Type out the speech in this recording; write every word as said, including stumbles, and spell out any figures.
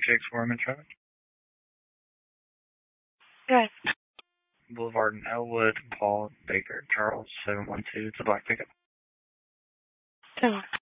six four in traffic. Good. Boulevard in Elwood, Paul Baker, Charles, seven one two. It's a black pickup. So